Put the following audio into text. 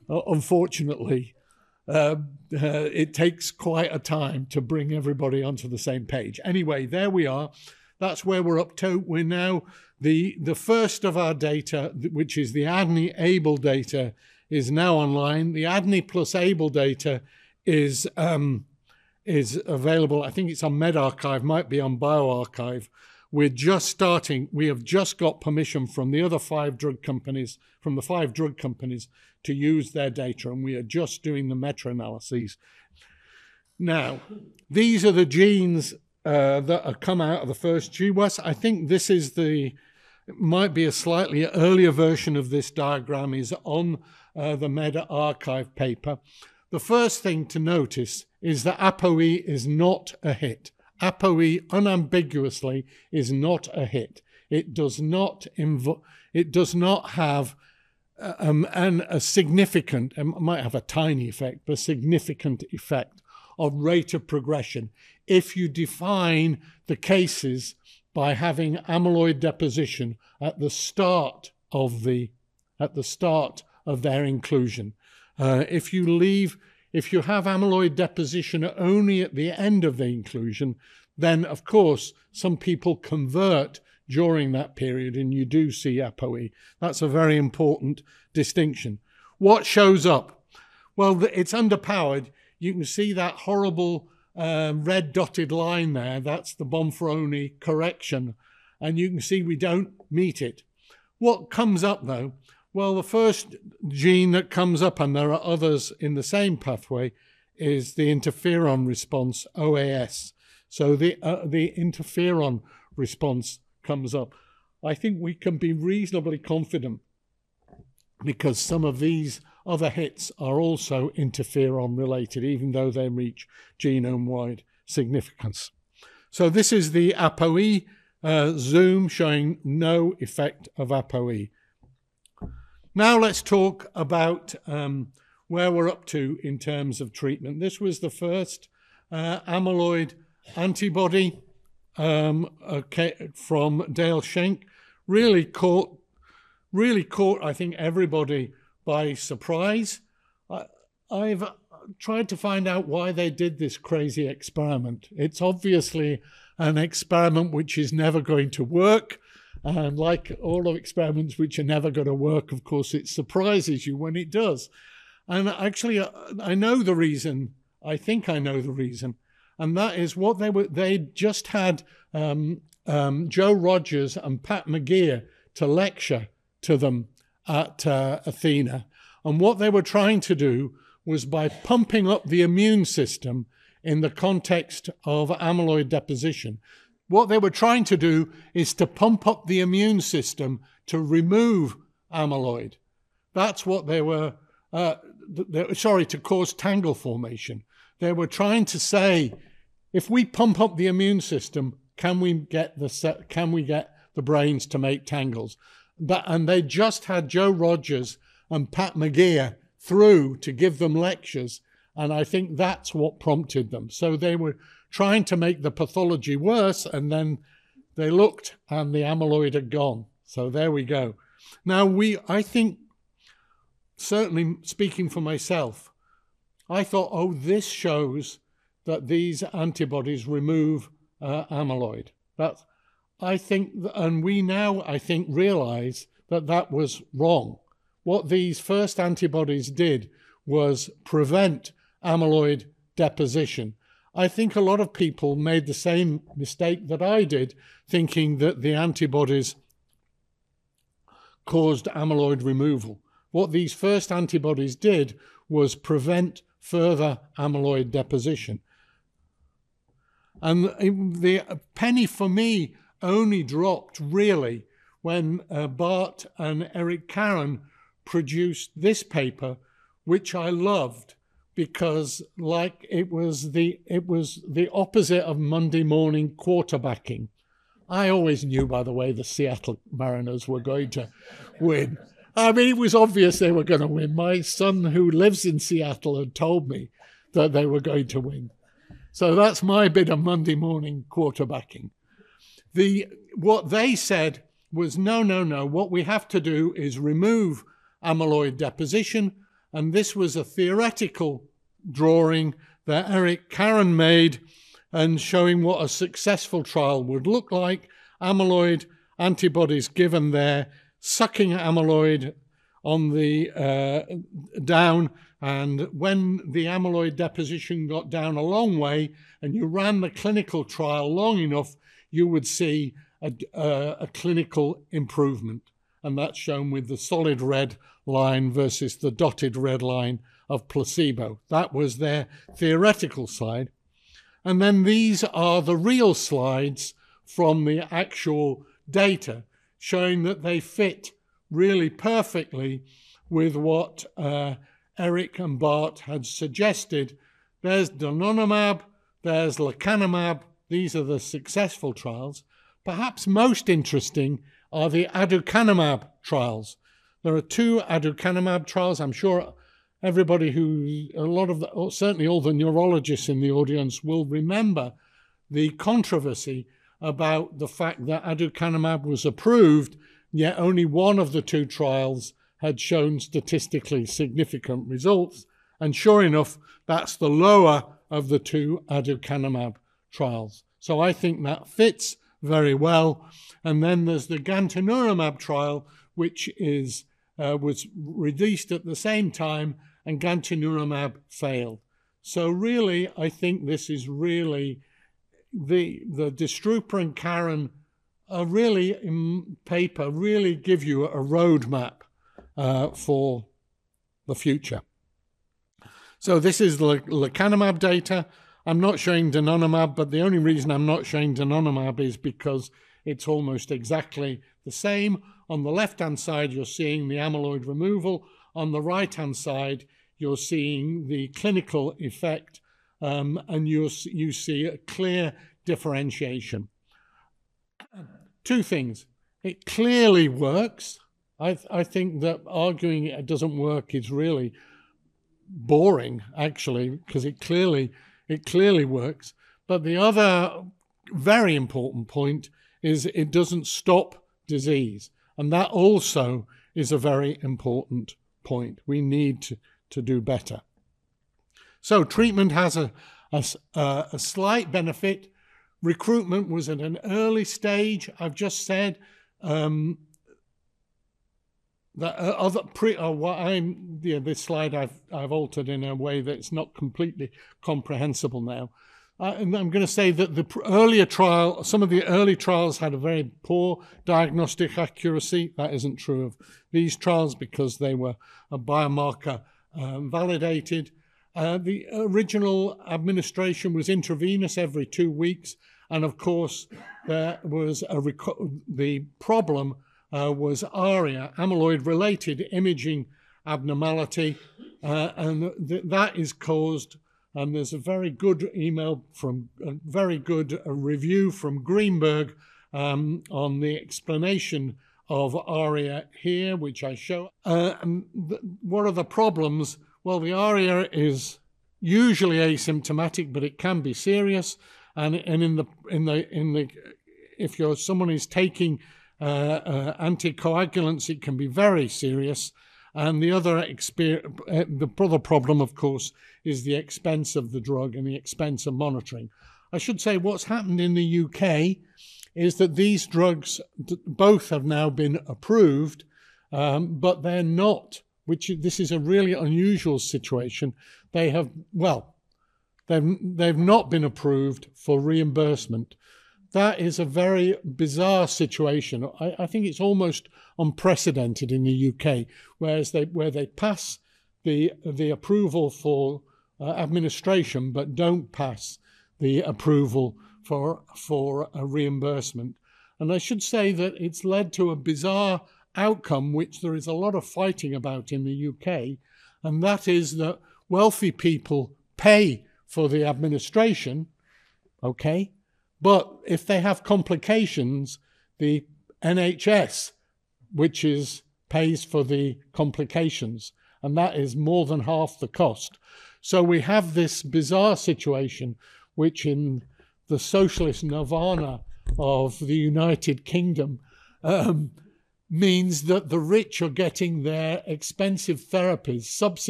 unfortunately, it takes quite a time to bring everybody onto the same page. Anyway, there we are. That's where we're up to. We're now, the first of our data, which is the ADNI-ABLE data, is now online. The ADNI plus ABLE data is available. I think it's on medRxiv, might be on bioRxiv. We're just starting. We have just got permission from the other 5 drug companies, from the 5 drug companies, to use their data, and we are just doing the meta-analyses. Now, these are the genes that have come out of the first GWAS. I think this is might be a slightly earlier version of this diagram, is on the medRxiv paper. The first thing to notice is that ApoE is not a hit. ApoE unambiguously is not a hit. It does not have a significant, it might have a tiny effect, but a significant effect on rate of progression if you define the cases by having amyloid deposition at the start of their inclusion. If you have amyloid deposition only at the end of the inclusion, then of course some people convert during that period and you do see ApoE. That's a very important distinction. What shows up? Well, it's underpowered. You can see that horrible red dotted line there. That's the Bonferroni correction. And you can see we don't meet it. What comes up though? Well, the first gene that comes up, and there are others in the same pathway, is the interferon response, OAS. So the interferon response comes up. I think we can be reasonably confident because some of these other hits are also interferon related, even though they reach genome-wide significance. So this is the ApoE zoom showing no effect of ApoE. Now let's talk about where we're up to in terms of treatment. This was the first amyloid antibody from Dale Schenk. Really caught, I think, everybody by surprise. I've tried to find out why they did this crazy experiment. It's obviously an experiment which is never going to work. And like all of experiments which are never going to work, of course, it surprises you when it does. And actually, I know the reason. I think I know the reason. And that is what they just had Joe Rogers and Pat McGeer to lecture to them at Athena. And what they were trying to do was, by pumping up the immune system in the context of amyloid deposition, what they were trying to do is to pump up the immune system to remove amyloid. That's what they were, to cause tangle formation. They were trying to say, if we pump up the immune system, can we get the brains to make tangles? And they just had Joe Rogers and Pat McGeer through to give them lectures, and I think that's what prompted them. So they were trying to make the pathology worse, and then they looked and the amyloid had gone. So there we go. Now I think, certainly speaking for myself, I thought, oh, this shows that these antibodies remove amyloid. I think, and we now, I think, realize that that was wrong. What these first antibodies did was prevent amyloid deposition. I think a lot of people made the same mistake that I did, thinking that the antibodies caused amyloid removal. What these first antibodies did was prevent further amyloid deposition. And the penny for me only dropped really when Bart and Eric Karen produced this paper, which I loved, because it was the opposite of Monday morning quarterbacking. I always knew, by the way, the Seattle Mariners were going to win. I mean, it was obvious they were going to win. My son, who lives in Seattle, had told me that they were going to win. So that's my bit of Monday morning quarterbacking. What they said was, no. What we have to do is remove amyloid deposition, And this was a theoretical drawing that Eric Karan made, and showing what a successful trial would look like. Amyloid antibodies given there, sucking amyloid on the down, and when the amyloid deposition got down a long way and you ran the clinical trial long enough, you would see a clinical improvement. And that's shown with the solid red line versus the dotted red line of placebo. That was their theoretical slide. And then these are the real slides from the actual data, showing that they fit really perfectly with what Eric and Bart had suggested. There's donanemab, there's lecanemab. These are the successful trials. Perhaps most interesting are the aducanumab trials. There are 2 aducanumab trials. I'm sure everybody certainly all the neurologists in the audience will remember the controversy about the fact that aducanumab was approved, yet only one of the 2 trials had shown statistically significant results. And sure enough, that's the lower of the 2 aducanumab trials. So I think that fits very well. And then there's the gantenerumab trial, which was released at the same time, and gantenerumab failed. So really, I think this is really the Destruper and Karan are really in paper, really give you a roadmap for the future. So this is the lecanemab data. I'm not showing donanemab, but the only reason I'm not showing donanemab is because it's almost exactly the same. On the left-hand side, you're seeing the amyloid removal. On the right-hand side, you're seeing the clinical effect, and you see a clear differentiation. 2 things. It clearly works. I think that arguing it doesn't work is really boring, actually, because it clearly works. But the other very important point is it doesn't stop disease. And that also is a very important point. We need to do better. So treatment has a slight benefit. Recruitment was at an early stage. I've just said this slide I've altered in a way that it's not completely comprehensible now. And I'm going to say that some of the early trials had a very poor diagnostic accuracy. That isn't true of these trials because they were a biomarker validated. The original administration was intravenous every 2 weeks. And of course, there was the problem was ARIA, amyloid-related imaging abnormality, and that is caused. And there's a very good review from Greenberg on the explanation of ARIA here, which I show. What are the problems? Well, the ARIA is usually asymptomatic, but it can be serious. And if someone is taking anticoagulants, it can be very serious. And the other problem, of course, is the expense of the drug and the expense of monitoring. I should say what's happened in the UK is that these drugs both have now been approved, but they're not, this is a really unusual situation. They've not been approved for reimbursement. That is a very bizarre situation. I think it's almost unprecedented in the UK, where they pass the approval for administration, but don't pass the approval for a reimbursement. And I should say that it's led to a bizarre outcome, which there is a lot of fighting about in the UK, and that is that wealthy people pay for the administration, okay? But if they have complications, the NHS, which pays for the complications, and that is more than half the cost. So we have this bizarre situation, which in the socialist nirvana of the United Kingdom means that the rich are getting their expensive therapies subsidized